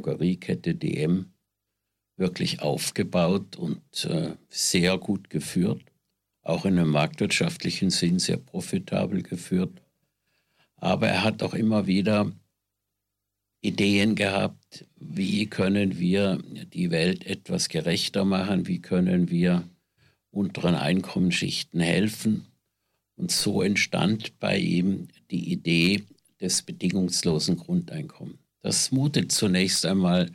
Drogeriekette DM wirklich aufgebaut und sehr gut geführt, auch in einem marktwirtschaftlichen Sinn sehr profitabel geführt. Aber er hat auch immer wieder Ideen gehabt, wie können wir die Welt etwas gerechter machen, wie können wir unteren Einkommensschichten helfen. Und so entstand bei ihm die Idee des bedingungslosen Grundeinkommens. Das mutet zunächst einmal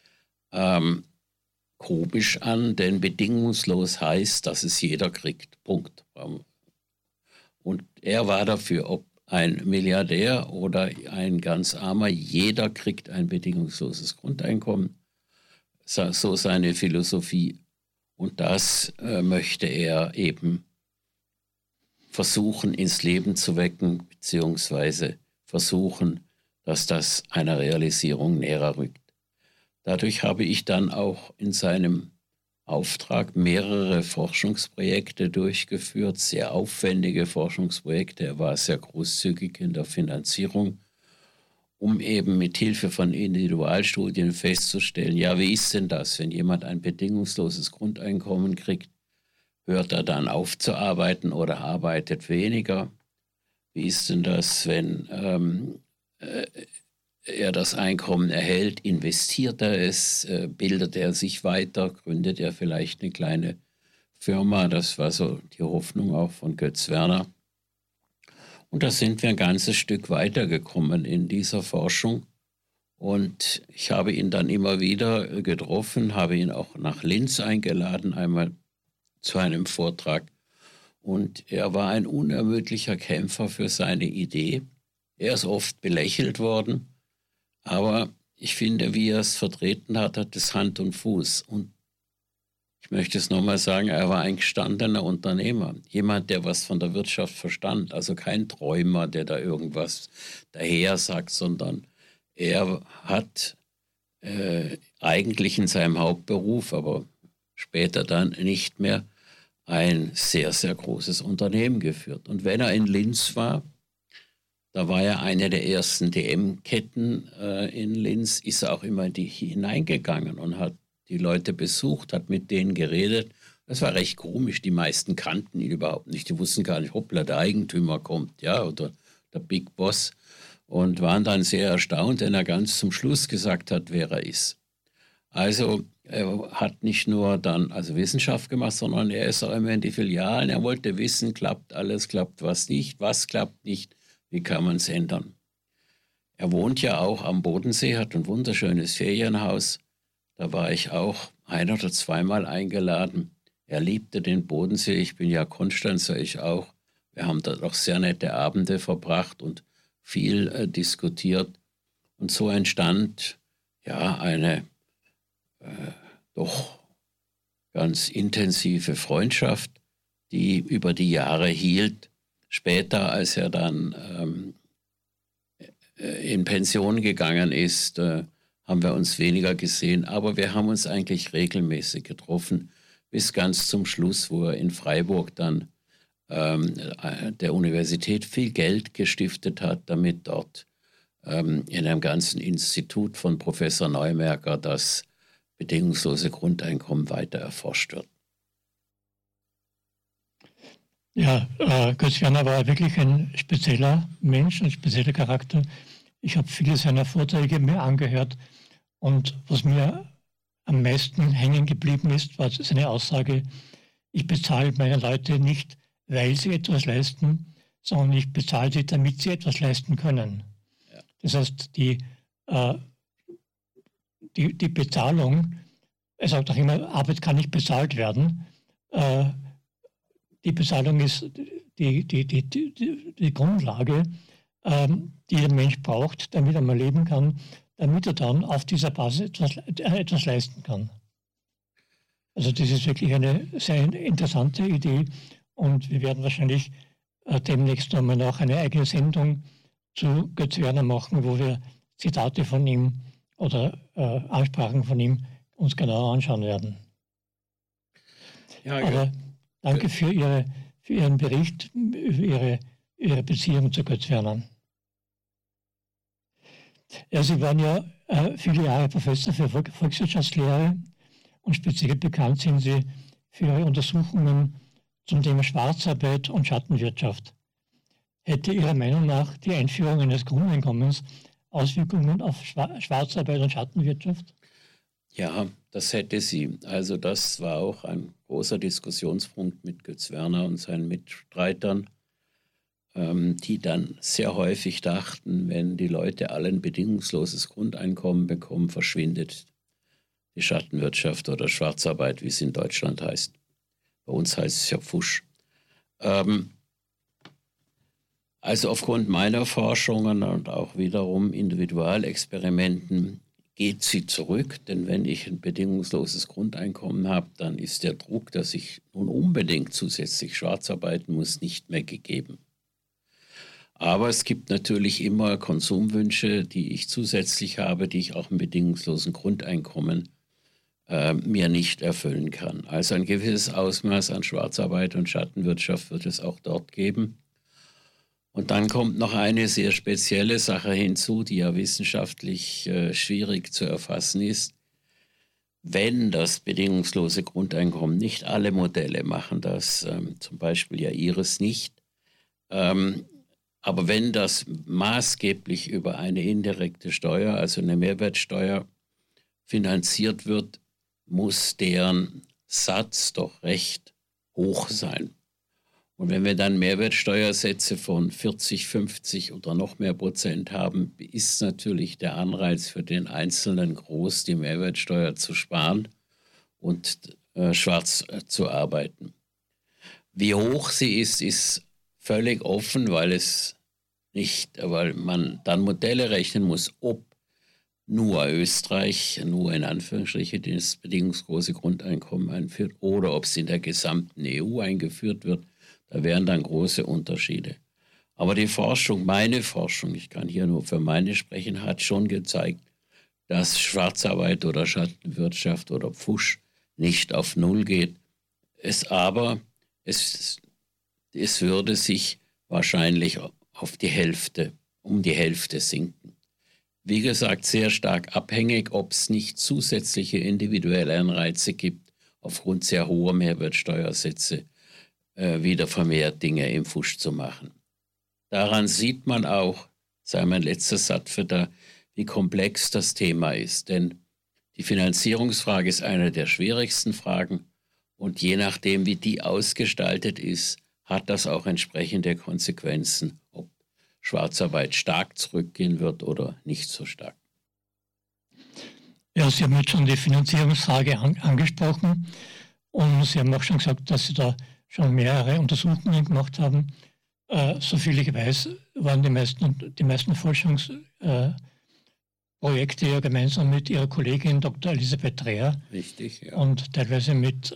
komisch an, denn bedingungslos heißt, dass es jeder kriegt. Punkt. Und er war dafür, ob ein Milliardär oder ein ganz Armer, jeder kriegt ein bedingungsloses Grundeinkommen. So seine Philosophie. Und das möchte er eben versuchen ins Leben zu wecken, beziehungsweise versuchen, dass das einer Realisierung näher rückt. Dadurch habe ich dann auch in seinem Auftrag mehrere Forschungsprojekte durchgeführt, sehr aufwendige Forschungsprojekte. Er war sehr großzügig in der Finanzierung, um eben mit Hilfe von Individualstudien festzustellen, ja, wie ist denn das, wenn jemand ein bedingungsloses Grundeinkommen kriegt? Hört er dann auf zu arbeiten oder arbeitet weniger? Wie ist denn das, wenn er das Einkommen erhält? Investiert er es? Bildet er sich weiter? Gründet er vielleicht eine kleine Firma? Das war so die Hoffnung auch von Götz Werner. Und da sind wir ein ganzes Stück weitergekommen in dieser Forschung. Und ich habe ihn dann immer wieder getroffen, habe ihn auch nach Linz eingeladen, einmal zu einem Vortrag. Und er war ein unermüdlicher Kämpfer für seine Idee. Er ist oft belächelt worden, aber ich finde, wie er es vertreten hat, hat es Hand und Fuß. Und ich möchte es nochmal sagen, er war ein gestandener Unternehmer. Jemand, der was von der Wirtschaft verstand. Also kein Träumer, der da irgendwas daher sagt, sondern er hat eigentlich in seinem Hauptberuf, aber später dann nicht mehr, ein sehr, sehr großes Unternehmen geführt. Und wenn er in Linz war, da war er eine der ersten DM-Ketten in Linz, ist er auch immer hineingegangen und hat die Leute besucht, hat mit denen geredet. Das war recht komisch, die meisten kannten ihn überhaupt nicht. Die wussten gar nicht, hoppla, der Eigentümer kommt, ja, oder der Big Boss. Und waren dann sehr erstaunt, wenn er ganz zum Schluss gesagt hat, wer er ist. Also er hat nicht nur dann also Wissenschaft gemacht, sondern er ist auch immer in die Filialen. Er wollte wissen, klappt alles, klappt was klappt nicht, wie kann man es ändern. Er wohnt ja auch am Bodensee, hat ein wunderschönes Ferienhaus. Da war ich auch ein- oder zweimal eingeladen. Er liebte den Bodensee, ich bin ja Konstanzer, ich auch. Wir haben dort auch sehr nette Abende verbracht und viel diskutiert. Und so entstand ja eine doch ganz intensive Freundschaft, die über die Jahre hielt. Später, als er dann in Pension gegangen ist, haben wir uns weniger gesehen, aber wir haben uns eigentlich regelmäßig getroffen, bis ganz zum Schluss, wo er in Freiburg dann der Universität viel Geld gestiftet hat, damit dort in einem ganzen Institut von Professor Neumerker das bedingungslose Grundeinkommen weiter erforscht wird. Ja, Götz Werner war wirklich ein spezieller Mensch, ein spezieller Charakter. Ich habe viele seiner Vorträge mir angehört und was mir am meisten hängen geblieben ist, war seine Aussage, ich bezahle meine Leute nicht, weil sie etwas leisten, sondern ich bezahle sie, damit sie etwas leisten können. Ja. Das heißt, die Bezahlung, er sagt auch immer, Arbeit kann nicht bezahlt werden. Die Bezahlung ist die Grundlage, die der Mensch braucht, damit er mal leben kann, damit er dann auf dieser Basis etwas leisten kann. Also das ist wirklich eine sehr interessante Idee und wir werden wahrscheinlich demnächst nochmal auch eine eigene Sendung zu Götz Werner machen, wo wir Zitate von ihm oder Ansprachen von ihm uns genauer anschauen werden. Ja, aber danke für Ihren Bericht über Ihre Beziehung zu Götz Werner. Ja, Sie waren ja viele Jahre Professor für Volkswirtschaftslehre und speziell bekannt sind Sie für Ihre Untersuchungen zum Thema Schwarzarbeit und Schattenwirtschaft. Hätte Ihrer Meinung nach die Einführung eines Grundeinkommens Auswirkungen auf Schwarzarbeit und Schattenwirtschaft? Ja, das hätte sie. Also das war auch ein großer Diskussionspunkt mit Götz Werner und seinen Mitstreitern, die dann sehr häufig dachten, wenn die Leute alle ein bedingungsloses Grundeinkommen bekommen, verschwindet die Schattenwirtschaft oder Schwarzarbeit, wie es in Deutschland heißt. Bei uns heißt es ja Pfusch. Also aufgrund meiner Forschungen und auch wiederum Individualexperimenten geht sie zurück, denn wenn ich ein bedingungsloses Grundeinkommen habe, dann ist der Druck, dass ich nun unbedingt zusätzlich schwarz arbeiten muss, nicht mehr gegeben. Aber es gibt natürlich immer Konsumwünsche, die ich zusätzlich habe, die ich auch im bedingungslosen Grundeinkommen mir nicht erfüllen kann. Also ein gewisses Ausmaß an Schwarzarbeit und Schattenwirtschaft wird es auch dort geben. Und dann kommt noch eine sehr spezielle Sache hinzu, die ja wissenschaftlich schwierig zu erfassen ist. Wenn das bedingungslose Grundeinkommen, nicht alle Modelle machen das, zum Beispiel ja Ihres nicht, aber wenn das maßgeblich über eine indirekte Steuer, also eine Mehrwertsteuer, finanziert wird, muss deren Satz doch recht hoch sein. Und wenn wir dann Mehrwertsteuersätze von 40, 50 oder noch mehr Prozent haben, ist natürlich der Anreiz für den Einzelnen groß, die Mehrwertsteuer zu sparen und schwarz zu arbeiten. Wie hoch sie ist völlig offen, weil man dann Modelle rechnen muss, ob nur Österreich, nur in Anführungsstrichen, das bedingungslose Grundeinkommen einführt oder ob es in der gesamten EU eingeführt wird. Da wären dann große Unterschiede. Aber die Forschung, meine Forschung, ich kann hier nur für meine sprechen, hat schon gezeigt, dass Schwarzarbeit oder Schattenwirtschaft oder Pfusch nicht auf Null geht. Es würde sich wahrscheinlich um die Hälfte sinken. Wie gesagt, sehr stark abhängig, ob es nicht zusätzliche individuelle Anreize gibt, aufgrund sehr hoher Mehrwertsteuersätze wieder vermehrt Dinge im Pfusch zu machen. Daran sieht man auch, sei mein letzter Satz da, wie komplex das Thema ist. Denn die Finanzierungsfrage ist eine der schwierigsten Fragen und je nachdem, wie die ausgestaltet ist, hat das auch entsprechende Konsequenzen, ob Schwarzarbeit stark zurückgehen wird oder nicht so stark. Ja, Sie haben jetzt schon die Finanzierungsfrage angesprochen und Sie haben auch schon gesagt, dass Sie da schon mehrere Untersuchungen gemacht haben. Soviel ich weiß, waren die meisten Forschungsprojekte ja gemeinsam mit Ihrer Kollegin Dr. Elisabeth Dreher. Richtig, ja. Und teilweise mit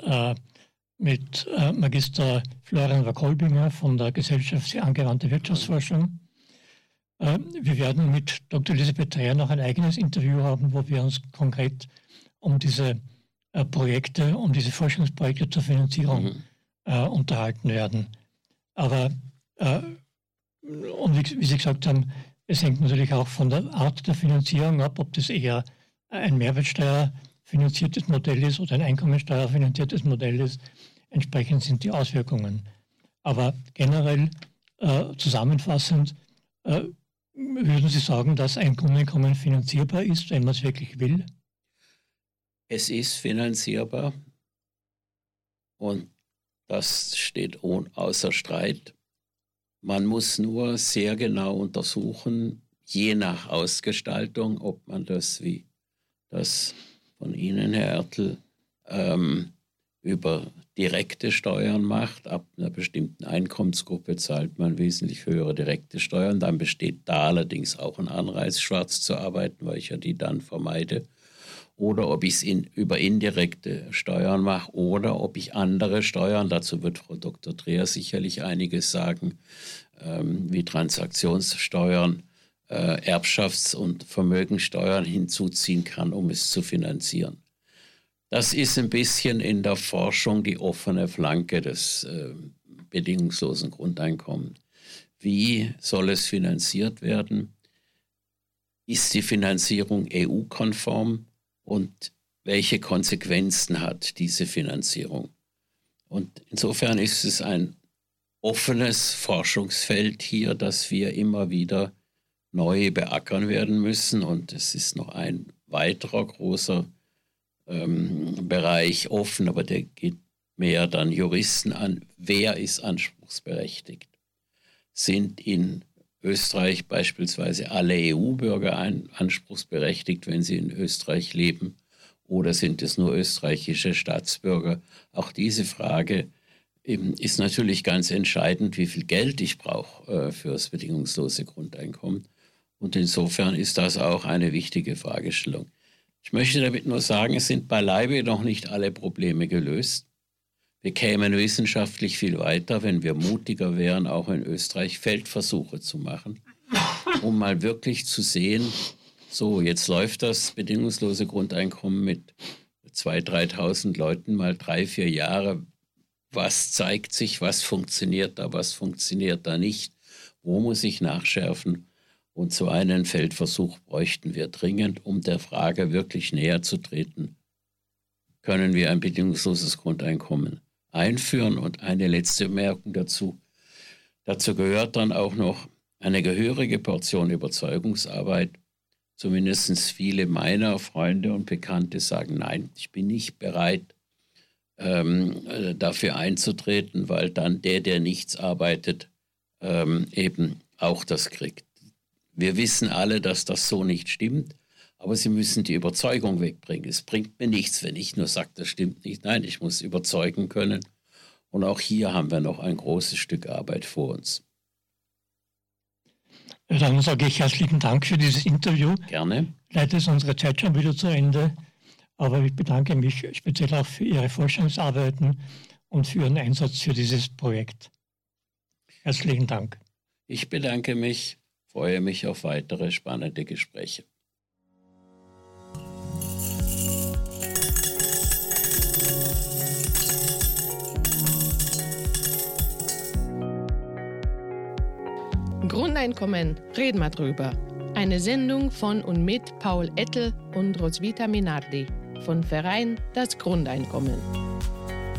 Magister Florian Wackolbinger von der Gesellschaft für angewandte Wirtschaftsforschung. Wir werden mit Dr. Elisabeth Dreher noch ein eigenes Interview haben, wo wir uns konkret um diese Projekte, um diese Forschungsprojekte zur Finanzierung unterhalten werden. Aber, und wie Sie gesagt haben, es hängt natürlich auch von der Art der Finanzierung ab, ob das eher ein mehrwertsteuerfinanziertes Modell ist oder ein einkommensteuerfinanziertes Modell ist. Entsprechend sind die Auswirkungen. Aber generell zusammenfassend, würden Sie sagen, dass ein Grundeinkommen finanzierbar ist, wenn man es wirklich will? Es ist finanzierbar und das steht außer Streit. Man muss nur sehr genau untersuchen, je nach Ausgestaltung, ob man das, wie das von Ihnen, Herr Ertl, über direkte Steuern macht. Ab einer bestimmten Einkommensgruppe zahlt man wesentlich höhere direkte Steuern. Dann besteht da allerdings auch ein Anreiz, schwarz zu arbeiten, weil ich ja die dann vermeide. Oder ob ich es über indirekte Steuern mache oder ob ich andere Steuern, dazu wird Frau Dr. Dreher sicherlich einiges sagen, wie Transaktionssteuern, Erbschafts- und Vermögensteuern hinzuziehen kann, um es zu finanzieren. Das ist ein bisschen in der Forschung die offene Flanke des bedingungslosen Grundeinkommens. Wie soll es finanziert werden? ist die Finanzierung EU-konform und welche Konsequenzen hat diese Finanzierung? Und insofern ist es ein offenes Forschungsfeld hier, das wir immer wieder neu beackern werden müssen. Und es ist noch ein weiterer großer Bereich offen, aber der geht mehr dann Juristen an. Wer ist anspruchsberechtigt? Sind in Österreich beispielsweise alle EU-Bürger anspruchsberechtigt, wenn sie in Österreich leben? Oder sind es nur österreichische Staatsbürger? Auch diese Frage ist natürlich ganz entscheidend, wie viel Geld ich brauche für das bedingungslose Grundeinkommen. Und insofern ist das auch eine wichtige Fragestellung. Ich möchte damit nur sagen, es sind beileibe noch nicht alle Probleme gelöst. Wir kämen wissenschaftlich viel weiter, wenn wir mutiger wären, auch in Österreich Feldversuche zu machen, um mal wirklich zu sehen, so, jetzt läuft das bedingungslose Grundeinkommen mit 2.000, 3.000 Leuten mal 3, 4 Jahre. Was zeigt sich, was funktioniert da nicht, wo muss ich nachschärfen? Und so einen Feldversuch bräuchten wir dringend, um der Frage wirklich näher zu treten. Können wir ein bedingungsloses Grundeinkommen einführen? Und eine letzte Bemerkung dazu. Dazu gehört dann auch noch eine gehörige Portion Überzeugungsarbeit. Zumindest viele meiner Freunde und Bekannte sagen, nein, ich bin nicht bereit, dafür einzutreten, weil dann der nichts arbeitet, eben auch das kriegt. Wir wissen alle, dass das so nicht stimmt, aber sie müssen die Überzeugung wegbringen. Es bringt mir nichts, wenn ich nur sage, das stimmt nicht. Nein, ich muss überzeugen können. Und auch hier haben wir noch ein großes Stück Arbeit vor uns. Ja, dann sage ich herzlichen Dank für dieses Interview. Gerne. Leider ist unsere Zeit schon wieder zu Ende, aber ich bedanke mich speziell auch für Ihre Forschungsarbeiten und für Ihren Einsatz für dieses Projekt. Herzlichen Dank. Ich bedanke mich, freue mich auf weitere spannende Gespräche. Grundeinkommen, reden wir drüber. Eine Sendung von und mit Paul Ettel und Roswitha Minardi vom Verein Das Grundeinkommen.